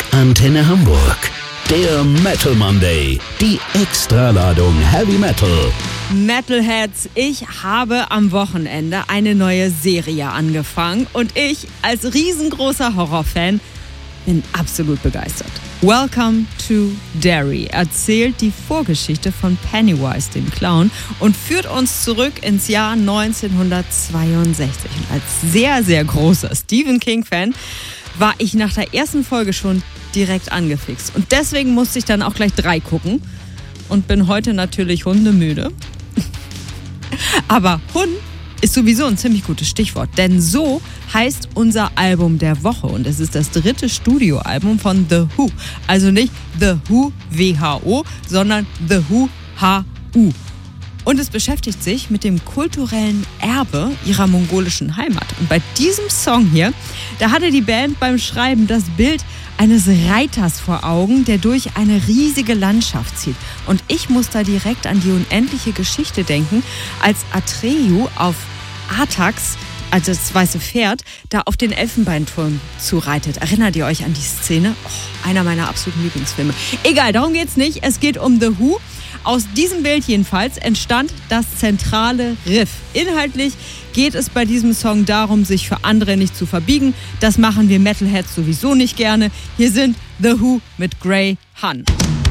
Antenne Hamburg. Der Metal Monday. Die Extraladung Heavy Metal. Metalheads, ich habe am Wochenende eine neue Serie angefangen und ich als riesengroßer Horrorfan bin absolut begeistert. Welcome to Derry erzählt die Vorgeschichte von Pennywise, dem Clown, und führt uns zurück ins Jahr 1962. Und als sehr, sehr großer Stephen King-Fan war ich nach der ersten Folge schon direkt angefixt. Und deswegen musste ich dann auch gleich 3 gucken und bin heute natürlich hundemüde. Aber Hund ist sowieso ein ziemlich gutes Stichwort, denn so heißt unser Album der Woche und es ist das 3. Studioalbum von The Who. Also nicht The Who, WHO, sondern The Who, HU. Und es beschäftigt sich mit dem kulturellen Erbe ihrer mongolischen Heimat. Und bei diesem Song hier, da hatte die Band beim Schreiben das Bild eines Reiters vor Augen, der durch eine riesige Landschaft zieht. Und ich muss da direkt an die unendliche Geschichte denken, als Atreyu auf Artax, also das weiße Pferd, da auf den Elfenbeinturm zureitet. Erinnert ihr euch an die Szene? Oh, einer meiner absoluten Lieblingsfilme. Egal, darum geht's nicht. Es geht um The Who. Aus diesem Bild jedenfalls entstand das zentrale Riff. Inhaltlich geht es bei diesem Song darum, sich für andere nicht zu verbiegen. Das machen wir Metalheads sowieso nicht gerne. Hier sind The Who mit Grey Hun.